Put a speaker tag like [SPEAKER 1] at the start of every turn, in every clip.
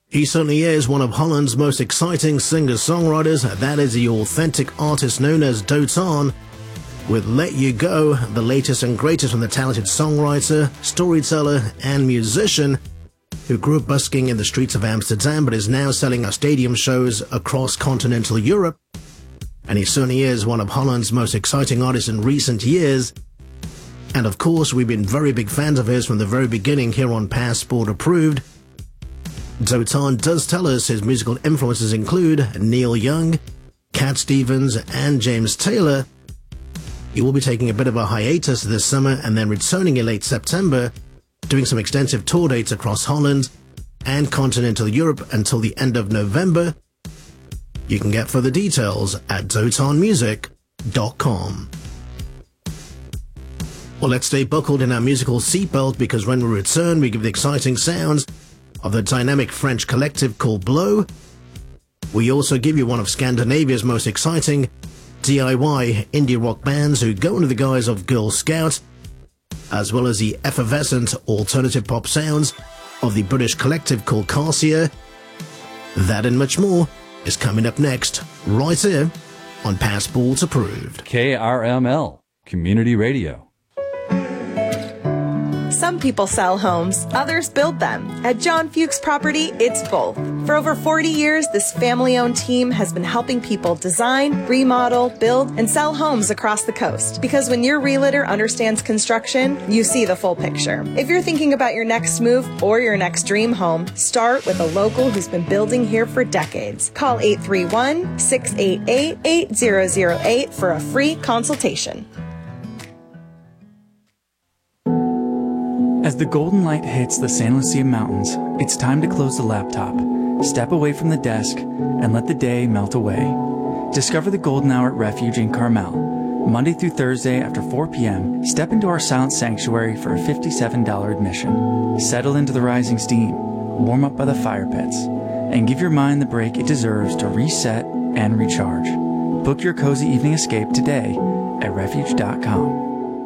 [SPEAKER 1] He certainly is one of Holland's most exciting singer-songwriters. That is the authentic artist known as Dotan, with Let You Go, the latest and greatest from the talented songwriter, storyteller, and musician who grew up busking in the streets of Amsterdam but is now selling out stadium shows across continental Europe. And he certainly is one of Holland's most exciting artists in recent years. And of course, we've been very big fans of his from the very beginning here on Passport Approved. Dotan does tell us his musical influences include Neil Young, Cat Stevens, and James Taylor. He will be taking a bit of a hiatus this summer and then returning in late September, doing some extensive tour dates across Holland and continental Europe until the end of November. You can get further details at dotanmusic.com. Well, let's stay buckled in our musical seatbelt, because when we return, we give the exciting sounds of the dynamic French collective called Blow. We also give you one of Scandinavia's most exciting DIY indie rock bands who go under the guise of Girl Scout, as well as the effervescent alternative pop sounds of the British collective called Carcia. That and much more is coming up next, right here on Passport Approved.
[SPEAKER 2] KRML, Community Radio.
[SPEAKER 3] Some people sell homes, others build them. At John Fuchs Property, it's both. For over 40 years, this family-owned team has been helping people design, remodel, build, and sell homes across the coast. Because when your realtor understands construction, you see the full picture. If you're thinking about your next move or your next dream home, start with a local who's been building here for decades. Call 831-688-8008 for a free consultation.
[SPEAKER 4] As the golden light hits the San Lucia Mountains, it's time to close the laptop, step away from the desk, and let the day melt away. Discover the golden hour at Refuge in Carmel. Monday through Thursday after 4 p.m., step into our silent sanctuary for a $57 admission. Settle into the rising steam, warm up by the fire pits, and give your mind the break it deserves to reset and recharge. Book your cozy evening escape today at refuge.com.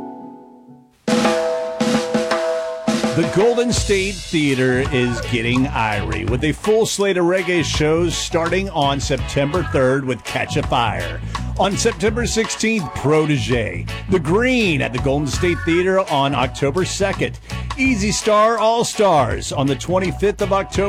[SPEAKER 5] The Golden State Theater is getting irie with a full slate of reggae shows starting on September 3rd with Catch a Fire. On September 16th, Protege. The Green at the Golden State Theater on October 2nd. Easy Star All Stars on the 25th of October.